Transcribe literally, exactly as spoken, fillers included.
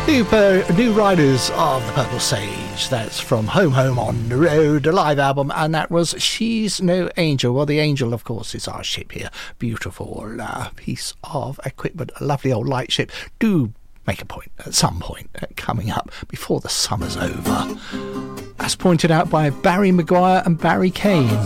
New, per, new Riders of the Purple Sage. That's from Home Home on the Road, a live album, and that was She's No Angel. Well, the angel, of course, is our ship here. Beautiful uh, piece of equipment, a lovely old light ship. Do make a point at some point uh, coming up before the summer's over. As pointed out by Barry Maguire and Barry Kane.